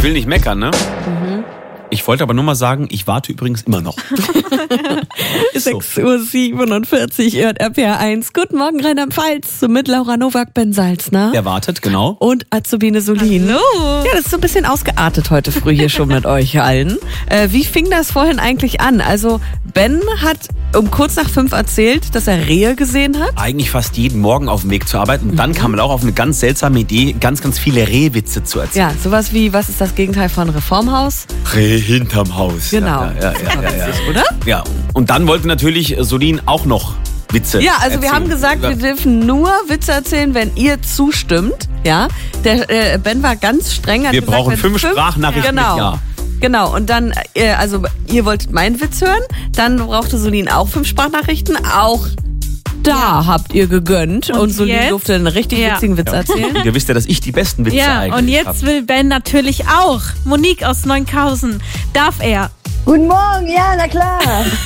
will nicht meckern, ne? Ich wollte aber nur mal sagen, ich warte übrigens immer noch. Ist so. 6:47 Uhr, ihr hört RPR 1. Guten Morgen, Rheinland-Pfalz. Mit Laura Nowak, Ben Salzner. Der wartet, genau. Und Azubine Solin. Hallo. Ja, das ist so ein bisschen ausgeartet heute früh hier schon mit euch allen. Wie fing das vorhin eigentlich an? Also Ben hat um kurz nach 5 erzählt, dass er Rehe gesehen hat. Eigentlich fast jeden Morgen auf dem Weg zur Arbeit. Und dann kam man auch auf eine ganz seltsame Idee, ganz viele Rehwitze zu erzählen. Ja, sowas wie, was ist das Gegenteil von Reformhaus? Reh hinterm Haus. Genau. Ja. Oder? Ja, und dann wollte natürlich Solin auch noch Witze Ja, also wir erzählen. haben gesagt, wir dürfen nur Witze erzählen, wenn ihr zustimmt. Ja, der Ben war ganz streng. Hat Wir gesagt, brauchen wenn 5 Sprachnachrichten mit Genau. Ja. Genau, und dann, also ihr wolltet meinen Witz hören, dann brauchte Solin auch 5 Sprachnachrichten, auch da habt ihr gegönnt und Solin jetzt? durfte einen richtig witzigen Witz erzählen. Und ihr wisst ja, dass ich die besten Witze Ja, eigentlich und jetzt habe. will Ben natürlich auch. Monique aus Neunkausen. Darf er? Guten Morgen, ja, na klar.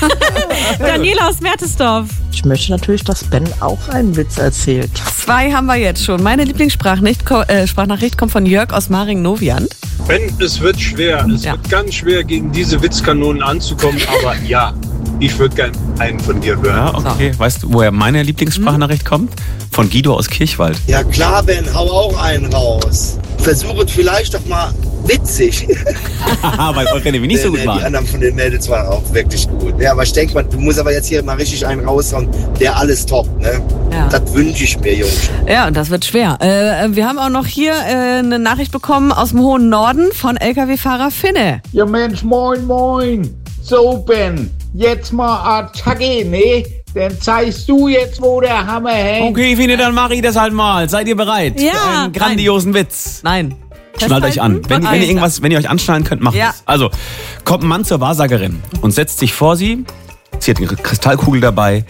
Daniela aus Mertesdorf. Ich möchte natürlich, dass Ben auch einen Witz erzählt. 2 haben wir jetzt schon. Meine Lieblingssprachnachricht kommt von Jörg aus Maring-Noviand. Ben, es wird schwer. Es wird ganz schwer, gegen diese Witzkanonen anzukommen. Aber ja, ich würde gern einen von dir hören. Ja, okay. Weißt du, woher meine Lieblingssprachnachricht kommt? Von Guido aus Kirchwald. Ja klar, Ben, hau auch einen raus. Versucht vielleicht doch mal witzig. Weil eure nämlich nicht so gut Die waren. anderen von den Mädels waren auch wirklich gut. Ja, aber ich denke mal, du musst aber jetzt hier mal richtig einen raushauen, der alles toppt, ne? Ja. Das wünsche ich mir, Jungs. Ja, und das wird schwer. Wir haben auch noch hier eine Nachricht bekommen aus dem hohen Norden von LKW-Fahrer Finne. Ja Mensch, moin, moin. So, Ben, jetzt mal Attacke, ne? Dann zeigst du jetzt, wo der Hammer hängt. Okay, Fine, dann mache ich das halt mal. Seid ihr bereit? Ja. Für einen grandiosen Witz. Nein. Schnallt euch an. Wenn ihr euch anschnallen könnt, macht Ja. es. Also, kommt ein Mann zur Wahrsagerin und setzt sich vor sie. Sie hat ihre Kristallkugel dabei.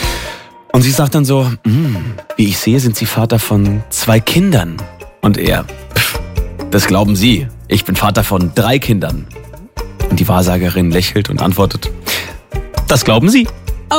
Und sie sagt dann so, wie ich sehe, sind Sie Vater von 2 Kindern. Und er, das glauben Sie. Ich bin Vater von 3 Kindern. Und die Wahrsagerin lächelt und antwortet, das glauben Sie.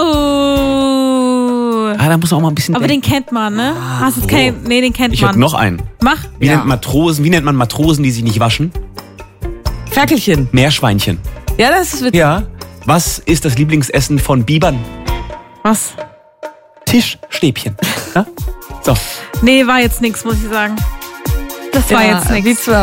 Oh. Ah, da muss man auch mal ein bisschen Aber denken. den kennt man, ne? Hast du keinen? Nee, den kennt Ich man. habe noch einen. Mach. Wie nennt man Matrosen, die sich nicht waschen? Ferkelchen. Meerschweinchen. Ja, das ist witzig. Ja. Was ist das Lieblingsessen von Bibern? Was? Tischstäbchen. Ja? So. Nee, war jetzt nix, muss ich sagen. Das war jetzt nix. Wie zu